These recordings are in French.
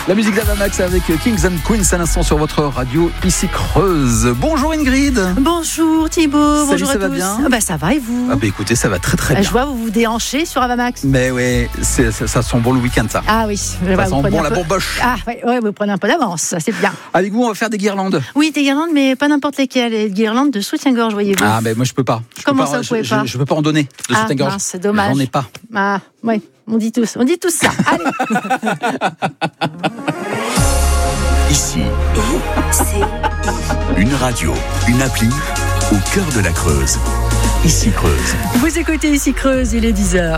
La musique d'Avamax avec Kings and Queens à l'instant sur votre radio ici Creuse. Bonjour Ingrid. Bonjour Thibaut. Salut, bonjour ça à va tous. bien Ça va et vous? Écoutez, ça va très très bien. Je vois vous déhanchez sur Avamax. Mais oui, ça sent bon le week-end ça. Ah oui. Ça sent bon la bourboche. Ah ouais, vous prenez un peu d'avance, ça c'est bien. Avec vous, on va faire des guirlandes. Oui, des guirlandes, mais pas n'importe lesquelles. Des guirlandes de soutien-gorge, voyez-vous. Ah mais moi je peux pas. Comment ça, vous pouvez pas? Je peux pas en donner de soutien-gorge. Mince, c'est dommage. J'en ai pas. Ah ouais, on dit tous ça. Allez. Ici, une radio, une appli au cœur de la Creuse. Ici Creuse. Vous écoutez Ici Creuse, il est 10h.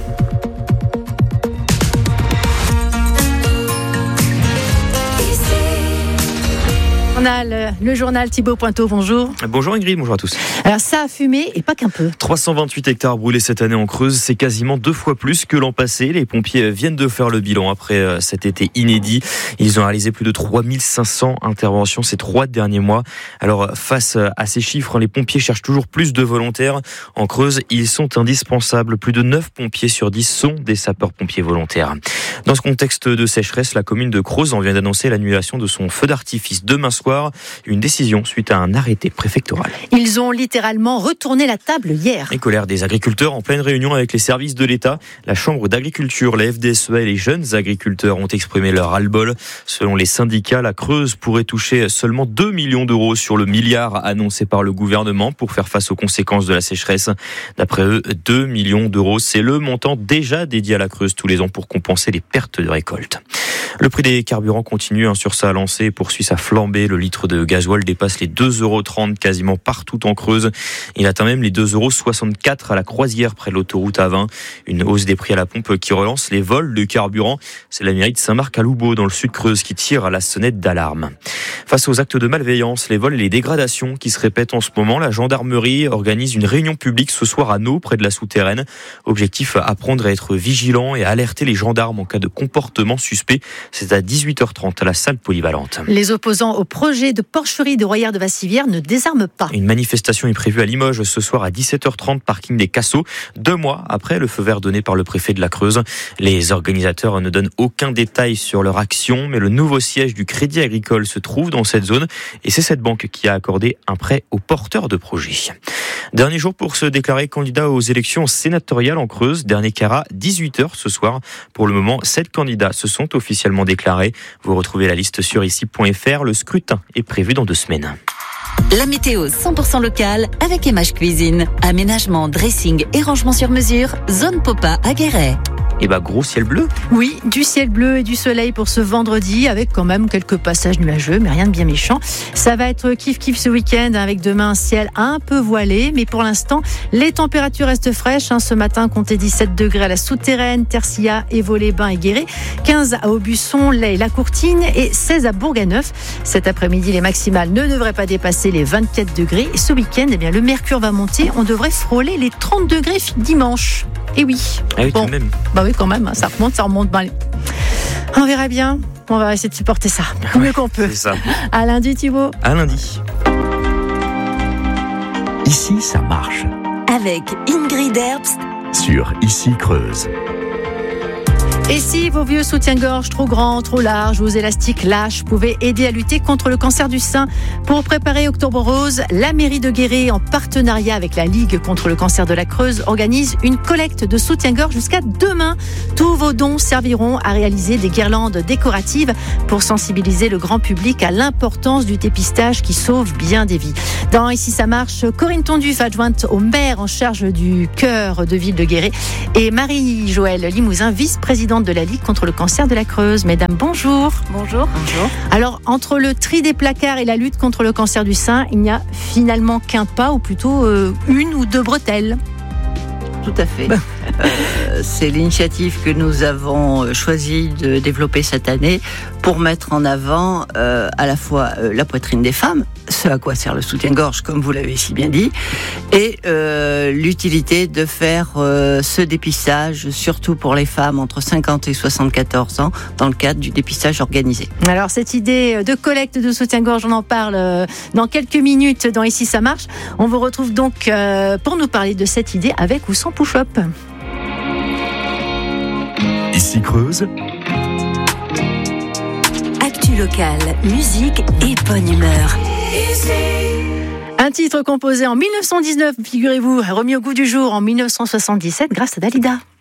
Le journal Thibaut Pointeau, bonjour. Bonjour Ingrid, bonjour à tous. Alors ça a fumé et pas qu'un peu. 328 hectares brûlés cette année en Creuse, c'est quasiment 2 fois plus que l'an passé. Les pompiers viennent de faire le bilan après cet été inédit. Ils ont réalisé plus de 3500 interventions ces 3 derniers mois. Alors face à ces chiffres, les pompiers cherchent toujours plus de volontaires. En Creuse, ils sont indispensables. Plus de 9 pompiers sur 10 sont des sapeurs-pompiers volontaires. Dans ce contexte de sécheresse, la commune de Crozes en vient d'annoncer l'annulation de son feu d'artifice demain soir. Une décision suite à un arrêté préfectoral. Ils ont littéralement retourné la table hier. Les colères des agriculteurs en pleine réunion avec les services de l'État. La Chambre d'agriculture, la FDSEA et les jeunes agriculteurs ont exprimé leur ras-le-bol. Selon les syndicats, la Creuse pourrait toucher seulement 2 millions d'euros sur le milliard annoncé par le gouvernement pour faire face aux conséquences de la sécheresse. D'après eux, 2 millions d'euros, c'est le montant déjà dédié à la Creuse tous les ans pour compenser les pertes de récolte. Le prix des carburants continue sur sa lancée et poursuit sa flambée. Le litre de gasoil dépasse les 2,30 € quasiment partout en Creuse. Il atteint même les 2,64 € à la Croisière près de l'autoroute A20. Une hausse des prix à la pompe qui relance les vols de carburant. C'est la mairie de Saint-Marc-à-Loubaud dans le sud Creuse qui tire à la sonnette d'alarme. Face aux actes de malveillance, les vols et les dégradations qui se répètent en ce moment, la gendarmerie organise une réunion publique ce soir à Nau, près de la Souterraine. Objectif, apprendre à être vigilant et à alerter les gendarmes en cas de comportement suspect. C'est à 18h30 à la salle polyvalente. Les opposants au projet de porcherie de Royère de Vassivière ne désarment pas. Une manifestation est prévue à Limoges ce soir à 17h30, parking des Cassots, 2 mois après le feu vert donné par le préfet de la Creuse. Les organisateurs ne donnent aucun détail sur leur action, mais le nouveau siège du Crédit Agricole se trouve dans cette zone et c'est cette banque qui a accordé un prêt aux porteurs de projets. Dernier jour pour se déclarer candidat aux élections sénatoriales en Creuse. Dernier carat, 18h ce soir. Pour le moment, 7 candidats se sont officiellement déclarés. Vous retrouvez la liste sur ici.fr. Le scrutin est prévu dans 2 semaines. La météo 100% locale avec Emage Cuisine. Aménagement, dressing et rangement sur mesure. Zone Popa à Guéret. Et gros ciel bleu. Oui, du ciel bleu et du soleil pour ce vendredi, avec quand même quelques passages nuageux, mais rien de bien méchant. Ça va être kiff-kiff ce week-end, avec demain un ciel un peu voilé, mais pour l'instant, les températures restent fraîches. Ce matin, comptez 17 degrés à la Souterraine, Tercia, Évolé, Bain et Guéret, 15 à Aubusson, Lay, La Courtine et 16 à Bourganeuf. Cet après-midi, les maximales ne devraient pas dépasser les 24 degrés. Et ce week-end, le mercure va monter. On devrait frôler les 30 degrés dimanche. Et oui. Ah oui, bon. tout de même. Oui, quand même, ça remonte. On verra bien. On va essayer de supporter ça du mieux qu'on peut. C'est ça. À lundi, Thibaut. À lundi. Ici, ça marche. Avec Ingrid Herbst. Sur Ici Creuse. Et si vos vieux soutiens-gorge trop grands, trop larges, aux élastiques lâches pouvaient aider à lutter contre le cancer du sein? Pour préparer Octobre Rose, la mairie de Guéret, en partenariat avec la Ligue contre le cancer de la Creuse, organise une collecte de soutiens-gorge jusqu'à demain. Tous vos dons serviront à réaliser des guirlandes décoratives pour sensibiliser le grand public à l'importance du dépistage qui sauve bien des vies. Dans Ici ça marche, Corinne Tonduf, adjointe au maire en charge du cœur de ville de Guéret, et Marie-Joëlle Limousin, vice-présidente de la Ligue contre le cancer de la Creuse. Mesdames, bonjour. Bonjour. Alors, entre le tri des placards et la lutte contre le cancer du sein, il n'y a finalement qu'un pas, ou plutôt 1 ou 2 bretelles. Tout à fait. C'est l'initiative que nous avons choisi de développer cette année pour mettre en avant à la fois la poitrine des femmes, ce à quoi sert le soutien-gorge, comme vous l'avez si bien dit, et l'utilité de faire ce dépistage, surtout pour les femmes entre 50 et 74 ans, dans le cadre du dépistage organisé. Alors, cette idée de collecte de soutien-gorge, on en parle dans quelques minutes dans Ici ça marche. On vous retrouve donc pour nous parler de cette idée avec ou sans push-up. Ici Creuse, Actu locale, musique et bonne humeur. Un titre composé en 1919, figurez-vous, remis au goût du jour en 1977 grâce à Dalida.